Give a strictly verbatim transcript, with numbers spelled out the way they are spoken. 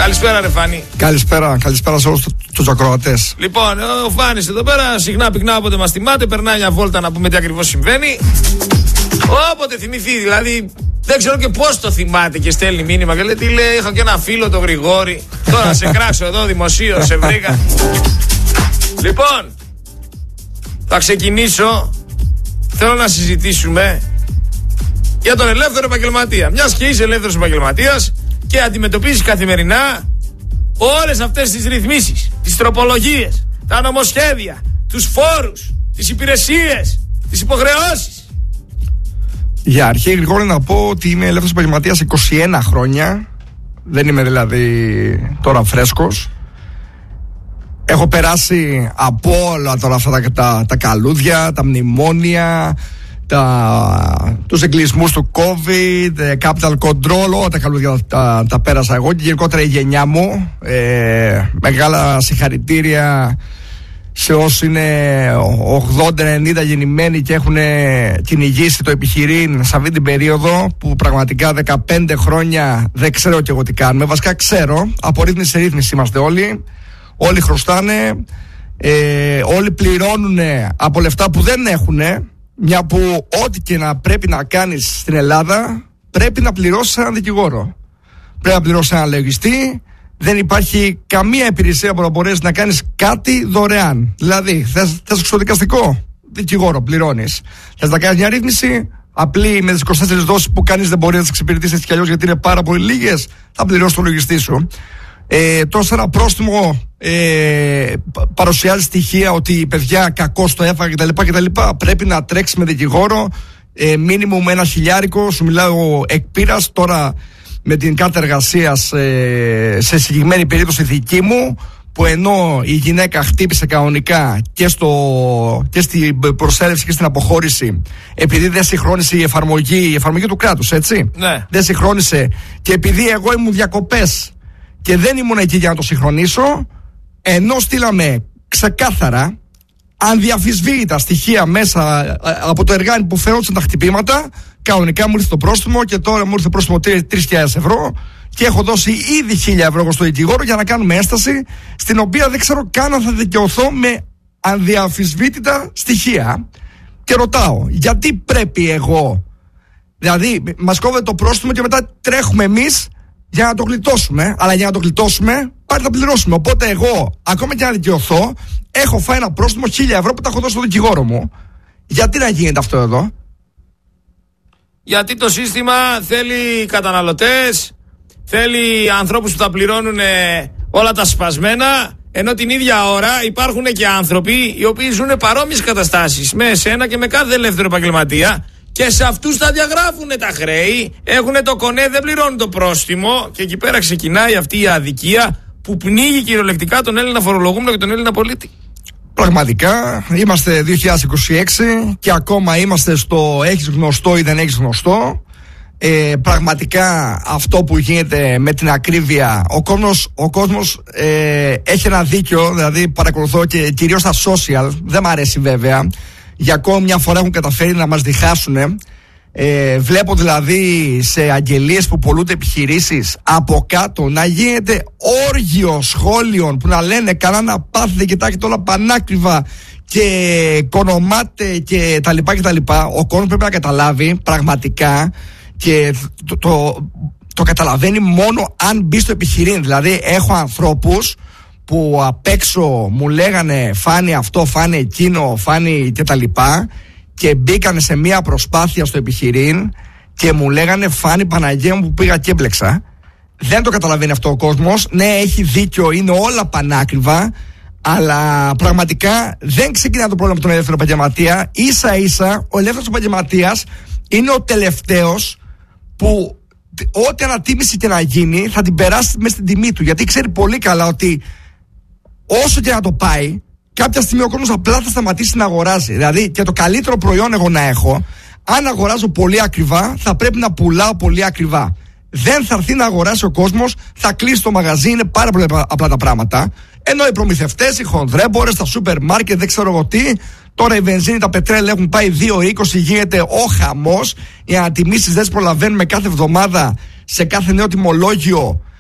Καλησπέρα, ρε Φάνη. Καλησπέρα, καλησπέρα σε όλους τους ακροατές. Λοιπόν, ο Φάνης εδώ πέρα συχνά πυκνά όποτε μας θυμάται, περνάει μια βόλτα να πούμε τι ακριβώς συμβαίνει. Όποτε θυμηθεί, δηλαδή δεν ξέρω και πώς το θυμάται και στέλνει μήνυμα και λέει τι λέει, είχα και ένα φίλο το Γρηγόρη. Τώρα σε κράξω εδώ δημοσίως, σε βρήκα. Λοιπόν, θα ξεκινήσω. Θέλω να συζητήσουμε για τον ελεύθερο επαγγελματία. Μιας και είσαι ελεύθερος επαγγελματίας και αντιμετωπίζεις καθημερινά όλες αυτές τις ρυθμίσεις, τις τροπολογίες, τα νομοσχέδια, τους φόρους, τις υπηρεσίες, τις υποχρεώσεις. Για αρχή, Γρηγόρη, να πω ότι είμαι ελεύθερος επαγγελματίας είκοσι ένα χρόνια. Δεν είμαι δηλαδή τώρα φρέσκος. Έχω περάσει από όλα τώρα αυτά τα, τα, τα καλούδια, τα μνημόνια, τα, τους εγκλεισμούς του COVID, capital control, όλα τα καλούδια τα, τα πέρασα εγώ και γενικότερα η γενιά μου. Ε, μεγάλα συγχαρητήρια σε όσοι είναι ογδόντα ενενήντα γεννημένοι και έχουν κυνηγήσει το επιχειρήν σε αυτή την περίοδο που πραγματικά δεκαπέντε χρόνια δεν ξέρω και εγώ τι κάνουμε. Βασικά ξέρω, από ρύθμιση σε ρύθμιση είμαστε όλοι. Όλοι χρωστάνε, ε, όλοι πληρώνουν από λεφτά που δεν έχουν, μια που ό,τι και να πρέπει να κάνεις στην Ελλάδα πρέπει να πληρώσεις έναν δικηγόρο. Πρέπει να πληρώσεις έναν λογιστή. Δεν υπάρχει καμία υπηρεσία που να μπορέσει να κάνεις κάτι δωρεάν. Δηλαδή, θες, θες εξωδικαστικό, δικηγόρο πληρώνεις. Θες να κάνεις μια ρύθμιση απλή με τις είκοσι τέσσερις δόσεις που κανείς δεν μπορεί να τις εξυπηρετήσει έτσι κι αλλιώς γιατί είναι πάρα πολύ λίγες, θα πληρώσεις το λογιστή σου. Ε, τόσο ένα πρόστιμο ε, παρουσιάζει στοιχεία ότι παιδιά κακώς το έφαγε κτλ, κτλ. Πρέπει να τρέξει με δικηγόρο, ε, μίνιμουμ ένα χιλιάρικο. Σου μιλάω εκ πείρας τώρα με την κάρτα εργασίας, ε, σε συγκεκριμένη περίπτωση δική μου, που ενώ η γυναίκα χτύπησε κανονικά και, στο, και στην προσέλευση και στην αποχώρηση, επειδή δεν συγχρόνισε η εφαρμογή, η εφαρμογή του κράτους, έτσι. Ναι. Δεν συγχρόνισε και επειδή εγώ ήμουν διακοπές και δεν ήμουν εκεί για να το συγχρονίσω, ενώ στείλαμε ξεκάθαρα ανδιαφυσβήτητα στοιχεία μέσα από το εργάνι που φαινόντουσαν τα χτυπήματα, κανονικά μου ήρθε το πρόστιμο και τώρα μου ήρθε πρόστιμο τρεις χιλιάδες ευρώ και έχω δώσει ήδη χίλια ευρώ στο δικηγόρο για να κάνουμε ένσταση, στην οποία δεν ξέρω καν αν θα δικαιωθώ με ανδιαφυσβήτητα στοιχεία. Και ρωτάω, γιατί πρέπει εγώ, δηλαδή μας κόβεται το πρόστιμο και μετά τρέχουμε εμείς για να το γλιτώσουμε, αλλά για να το γλιτώσουμε πάλι θα πληρώσουμε. Οπότε εγώ, ακόμα και να δικαιωθώ, έχω φάει ένα πρόστιμο χίλια ευρώ που τα έχω δώσει στο δικηγόρο μου. Γιατί να γίνεται αυτό εδώ? Γιατί το σύστημα θέλει καταναλωτές, θέλει ανθρώπους που θα πληρώνουν όλα τα σπασμένα, ενώ την ίδια ώρα υπάρχουν και άνθρωποι οι οποίοι ζουν παρόμοιες καταστάσεις με εσένα και με κάθε ελεύθερο επαγγελματία. Και σε αυτούς θα διαγράφουν τα χρέη, έχουν το κονέ, δεν πληρώνουν το πρόστιμο και εκεί πέρα ξεκινάει αυτή η αδικία που πνίγει κυριολεκτικά τον Έλληνα φορολογούμενο και τον Έλληνα πολίτη. Πραγματικά είμαστε δύο χιλιάδες είκοσι έξι και ακόμα είμαστε στο έχεις γνωστό ή δεν έχεις γνωστό. Ε, πραγματικά αυτό που γίνεται με την ακρίβεια, ο κόσμος, ο κόσμος ε, έχει ένα δίκιο, δηλαδή παρακολουθώ και κυρίως στα social, δεν μ' αρέσει βέβαια. Για ακόμη μια φορά έχουν καταφέρει να μας διχάσουν. Ε, βλέπω δηλαδή σε αγγελίες που πωλούνται επιχειρήσεις από κάτω να γίνεται όργιο σχόλιων που να λένε καλά να πάθετε, κοιτάξτε όλα πανάκριβα και κονομάτε και τα λοιπά και τα λοιπά. Ο κόσμος πρέπει να καταλάβει πραγματικά και το, το, το καταλαβαίνει μόνο αν μπει στο επιχειρήν. Δηλαδή έχω ανθρώπους που απ' έξω μου λέγανε φάνη αυτό, φάνη εκείνο, φάνη και τα λοιπά και μπήκανε σε μια προσπάθεια στο επιχειρήν και μου λέγανε φάνη Παναγία μου που πήγα και έμπλεξα. Δεν το καταλαβαίνει αυτό ο κόσμος. Ναι, έχει δίκιο, είναι όλα πανάκριβα, αλλά πραγματικά δεν ξεκινά το πρόβλημα με τον ελεύθερο επαγγελματία. Ίσα ίσα ο ελεύθερος επαγγελματίας είναι ο τελευταίος που ό,τι ανατίμηση και να γίνει θα την περάσει μέσα στην τιμή του, γιατί ξέρει πολύ καλά ότι όσο και να το πάει, κάποια στιγμή ο κόσμος απλά θα σταματήσει να αγοράζει. Δηλαδή, και το καλύτερο προϊόν εγώ να έχω, αν αγοράζω πολύ ακριβά, θα πρέπει να πουλάω πολύ ακριβά. Δεν θα έρθει να αγοράσει ο κόσμος, θα κλείσει το μαγαζί, είναι πάρα πολύ απλά τα πράγματα. Ενώ οι προμηθευτές, οι χονδρέμπορες, τα σούπερ μάρκετ, δεν ξέρω εγώ τι, τώρα η βενζίνη, τα πετρέλαια έχουν πάει δύο είκοσι, γίνεται ο χαμός. Οι ανατιμήσεις δεν προλαβαίνουμε κάθε εβδομάδα σε κάθε νέο τιμολόγιο.